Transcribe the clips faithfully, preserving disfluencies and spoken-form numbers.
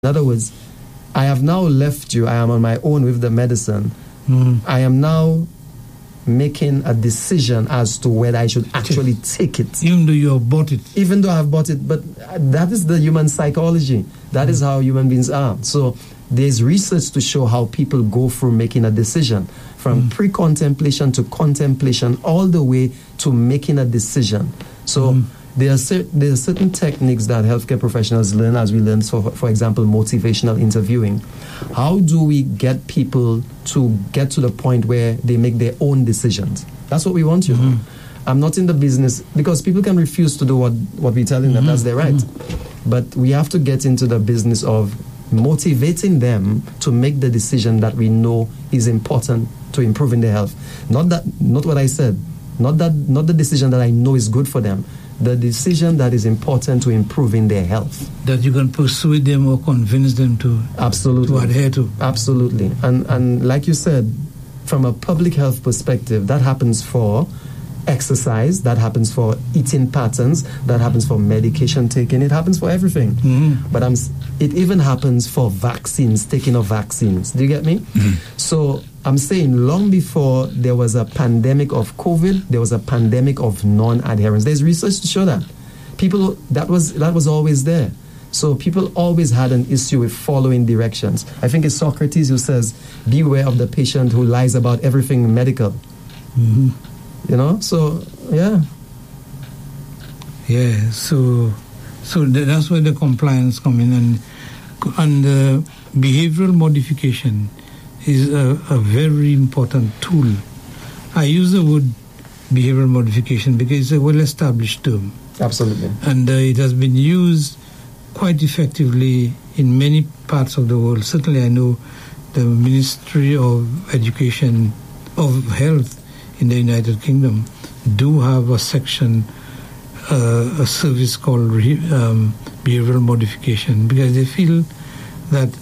In other words, I have now left you. I am on my own with the medicine. Mm. I am now making a decision as to whether I should actually take it. Even though you have bought it. Even though I have bought it. But that is the human psychology. That mm. is how human beings are. So there's research to show how people go through making a decision. From mm. pre-contemplation to contemplation, all the way to making a decision. So mm. there, are cer- there are certain techniques that healthcare professionals learn, as we learned, for, for example, motivational interviewing. How do we get people to get to the point where they make their own decisions? That's what we want you mm-hmm. to do. I'm not in the business, because people can refuse to do what, what we're telling mm-hmm. them. That's their right. Mm-hmm. But we have to get into the business of motivating them to make the decision that we know is important to improving their health. Not that, not what I said. Not that, not the decision that I know is good for them. The decision that is important to improving their health. That you can persuade them or convince them to absolutely to adhere to. Absolutely. And and like you said, from a public health perspective, that happens for exercise, that happens for eating patterns, that happens for medication taking, it happens for everything. Mm-hmm. But I'm, it even happens for vaccines, taking of vaccines. Do you get me? Mm-hmm. So I'm saying long before there was a pandemic of COVID, there was a pandemic of non-adherence. There's research to show that. People, that was that was always there. So people always had an issue with following directions. I think it's Socrates who says, beware of the patient who lies about everything medical. Mm-hmm. You know, so, yeah. Yeah, so so that's where the compliance come in. And, and uh, behavioral modification is a, a very important tool. I use the word behavioral modification because it's a well-established term. Absolutely. And uh, it has been used quite effectively in many parts of the world. Certainly I know the Ministry of Education, of Health in the United Kingdom do have a section, uh, a service called re- um, behavioral modification, because they feel that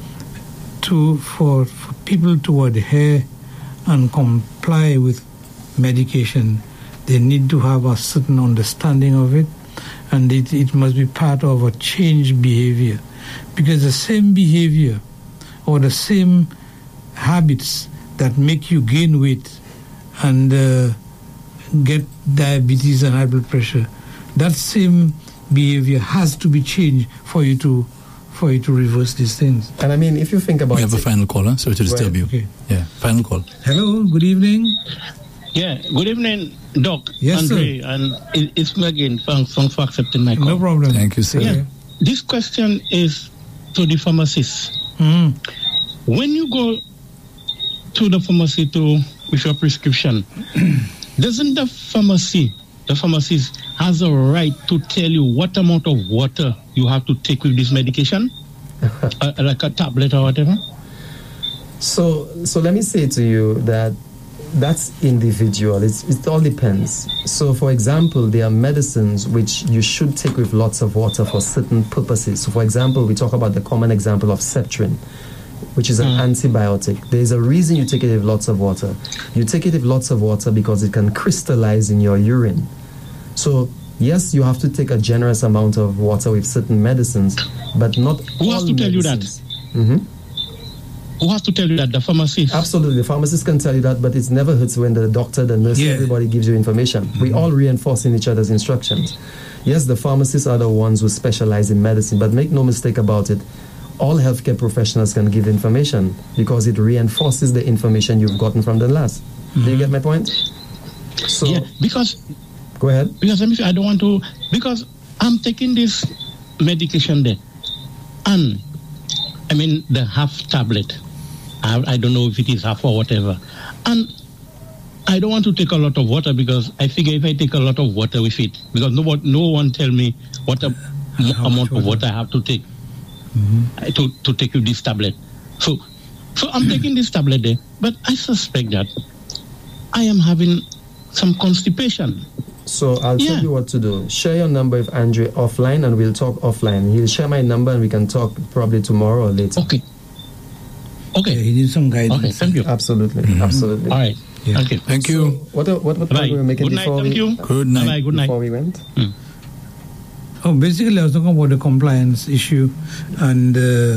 to for, for people to adhere and comply with medication, they need to have a certain understanding of it, and it, it must be part of a changed behavior, because the same behavior or the same habits that make you gain weight and uh, get diabetes and high blood pressure, that same behavior has to be changed for you to for you to reverse these things. And I mean, if you think about we have it, a final caller. Sorry to disturb you. Okay. Yeah, final call. Hello, good evening. Yeah, good evening, Doc. Yes, Andre, sir. And it, it's me again. Thanks, thanks for accepting my call. No problem. Thank you, sir. Yeah, this question is to the pharmacist. Mm. When you go to the pharmacy to with your prescription, doesn't the pharmacy, the pharmacist has a right to tell you what amount of water you have to take with this medication? uh, like a tablet or whatever? So, so let me say to you that that's individual. It's, it all depends. So, for example, there are medicines which you should take with lots of water for certain purposes. So, for example, we talk about the common example of Septrin, which is an mm. antibiotic. There's a reason you take it with lots of water. You take it with lots of water because it can crystallize in your urine. So, yes, you have to take a generous amount of water with certain medicines, but not Who all has to tell medicines. you that? Mm-hmm. Who has to tell you that? The pharmacist? Absolutely. The pharmacist can tell you that, but it never hurts when the doctor, the nurse, yeah. everybody gives you information. Mm-hmm. We all reinforce in each other's instructions. Yes, the pharmacists are the ones who specialize in medicine, but make no mistake about it, all healthcare professionals can give information because it reinforces the information you've gotten from the last. Mm-hmm. Do you get my point? So, yeah, because... Go ahead. Because let me say, I don't want to... Because I'm taking this medication there, and, I mean, the half tablet. I, I don't know if it is half or whatever. And I don't want to take a lot of water because I figure if I take a lot of water with it, because no one, no one tell me what a, m- amount of water I have to take mm-hmm. to, to take with this tablet. So, so I'm taking this tablet there, but I suspect that I am having some constipation. So I'll yeah. tell you what to do. Share your number with Andre offline and we'll talk offline. He'll share my number and we can talk probably tomorrow or later. Okay. Okay. Yeah, he needs some guidance. Okay, thank you. Absolutely, mm-hmm. absolutely. All right. Yeah. Thank you. Thank you. So what what what Bye. we were making Good night, before thank we you. Good night. Bye, good night. before we went? Mm. Oh, basically, I was talking about the compliance issue and. Uh,